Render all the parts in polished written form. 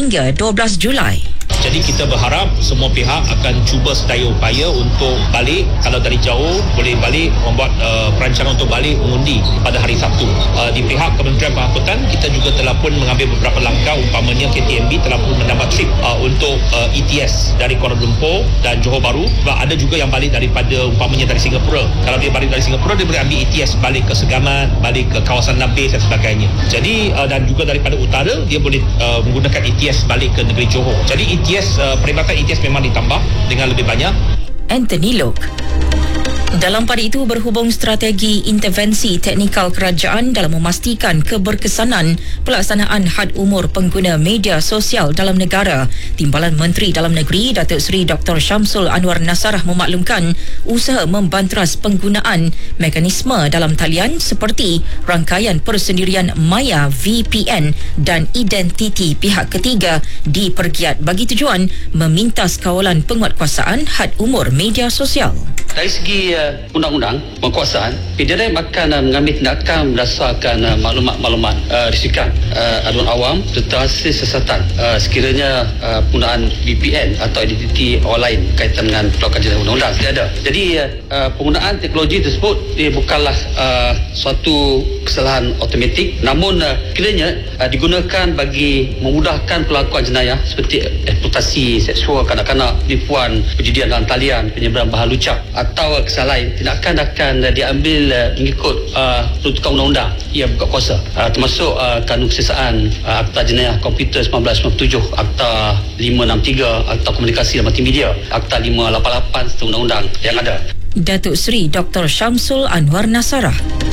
hingga 12 Julai. Jadi kita berharap semua pihak akan cuba sedaya upaya untuk balik, kalau dari jauh boleh balik, membuat perancangan untuk balik mengundi pada hari Sabtu. Di pihak Kementerian Pengangkutan, kita juga telah pun mengambil beberapa langkah, umpamanya KTMB telah pun menambah trip untuk ETS dari Kuala Lumpur dan Johor Bahru. Sebab ada juga yang balik daripada umpamanya dari Singapura. Kalau dia balik dari Singapura, dia boleh ambil ETS balik ke Segamat, balik ke kawasan Nabis dan sebagainya. Jadi dan juga daripada utara dia boleh menggunakan ETS balik ke negeri Johor. Jadi perkhidmatan ETS memang ditambah dengan lebih banyak. Anthony Loke. Dalam pada itu, berhubung strategi intervensi teknikal kerajaan dalam memastikan keberkesanan pelaksanaan had umur pengguna media sosial dalam negara, Timbalan Menteri Dalam Negeri Datuk Seri Dr. Syamsul Anwar Nasarah memaklumkan usaha membanteras penggunaan mekanisme dalam talian seperti rangkaian persendirian maya VPN dan identiti pihak ketiga dipergiat bagi tujuan memintas kawalan penguatkuasaan had umur media sosial. Dari segi undang-undang penguasaan, PDRM akan mengambil tindakan berdasarkan maklumat-maklumat risikan aduan awam tentang hasil siasatan sekiranya penggunaan VPN atau identiti orang lain kaitan dengan pelakuan jenayah undang-undang tidak ada. Jadi penggunaan teknologi tersebut dia bukanlah suatu kesalahan automatik, namun kiranya digunakan bagi memudahkan pelakuan jenayah seperti eksploitasi seksual kanak-kanak, penipuan, perjudian dalam talian, penyebaran bahan lucak atau kesalahan tindakan akan diambil mengikut peruntukan undang-undang yang buka kuasa, termasuk kanun kesiasaan Akta Jenayah Komputer 1997, Akta 563, Akta Komunikasi dan Multimedia, Akta 588 serta undang-undang yang ada. Datuk Seri Dr. Syamsul Anwar Nasarah.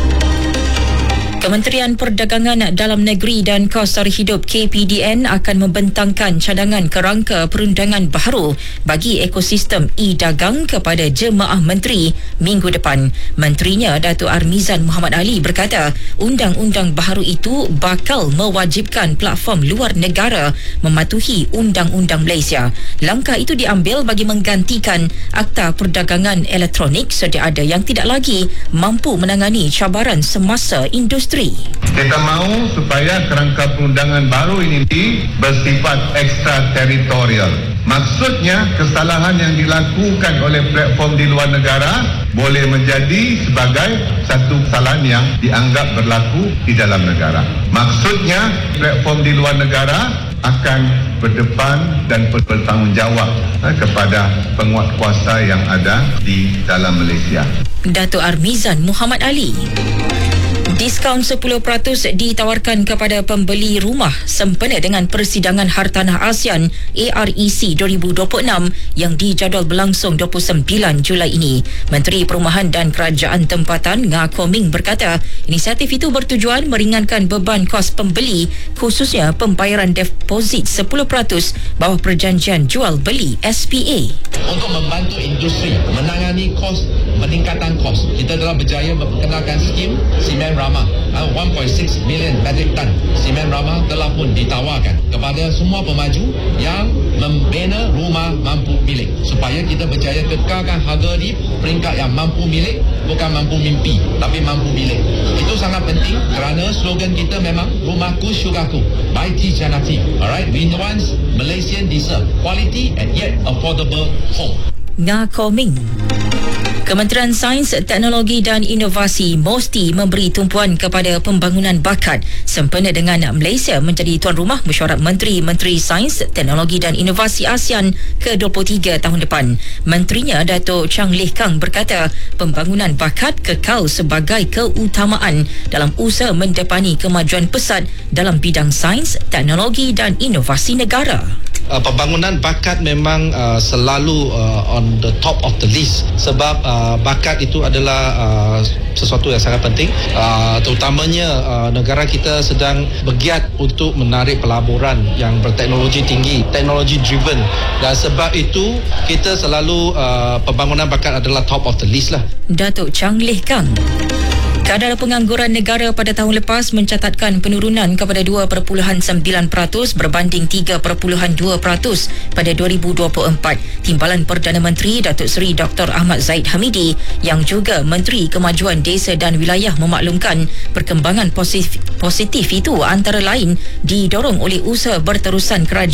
Kementerian Perdagangan Dalam Negeri dan Kos Tarikh Hidup KPDN akan membentangkan cadangan kerangka perundangan baharu bagi ekosistem e-dagang kepada jemaah menteri minggu depan. Menterinya Datuk Armizan Muhammad Ali berkata, undang-undang baharu itu bakal mewajibkan platform luar negara mematuhi undang-undang Malaysia. Langkah itu diambil bagi menggantikan Akta Perdagangan Elektronik sedia ada yang tidak lagi mampu menangani cabaran semasa industri. Kita mahu supaya kerangka perundangan baru ini bersifat ekstrateritorial. Maksudnya kesalahan yang dilakukan oleh platform di luar negara boleh menjadi sebagai satu kesalahan yang dianggap berlaku di dalam negara. Maksudnya platform di luar negara akan berdepan dan bertanggungjawab kepada penguatkuasa yang ada di dalam Malaysia. Datuk Armizan Muhammad Ali. Diskaun 10% ditawarkan kepada pembeli rumah sempena dengan Persidangan Hartanah ASEAN AREC 2026 yang dijadual berlangsung 29 Julai ini. Menteri Perumahan dan Kerajaan Tempatan Ngah Koh Ming berkata, inisiatif itu bertujuan meringankan beban kos pembeli, khususnya pembayaran deposit 10% bawah perjanjian jual beli SPA. Untuk membantu industri menangani kos, peningkatan kos, kita telah berjaya memperkenalkan skim Simen Ramah. 1.6 million metric ton Simen Ramah telah pun ditawarkan kepada semua pemaju yang membina rumah mampu milik, supaya kita berjaya kekalkan harga di peringkat yang mampu milik, bukan mampu mimpi tapi mampu milik. Itu sangat penting kerana slogan kita memang rumahku syurgaku, Baiti Janati. Alright, we want Malaysian deserve quality and yet affordable home. Ngah Koh Ming. Kementerian Sains, Teknologi dan Inovasi mesti memberi tumpuan kepada pembangunan bakat sempena dengan Malaysia menjadi tuan rumah Mesyuarat Menteri-Menteri Sains, Teknologi dan Inovasi ASEAN ke-23 tahun depan. Menterinya Datuk Chang Leh Kang berkata, pembangunan bakat kekal sebagai keutamaan dalam usaha mendepani kemajuan pesat dalam bidang sains, teknologi dan inovasi negara. Pembangunan bakat memang selalu on the top of the list, sebab bakat itu adalah sesuatu yang sangat penting, terutamanya negara kita sedang bergiat untuk menarik pelaburan yang berteknologi tinggi, teknologi driven, dan sebab itu kita selalu pembangunan bakat adalah top of the list lah. Datuk Chang Leh Kang. Kadar pengangguran negara pada tahun lepas mencatatkan penurunan kepada 2.9% berbanding 3.2% pada 2024. Timbalan Perdana Menteri Datuk Seri Dr. Ahmad Zahid Hamidi yang juga Menteri Kemajuan Desa dan Wilayah memaklumkan perkembangan positif itu antara lain didorong oleh usaha berterusan kerajaan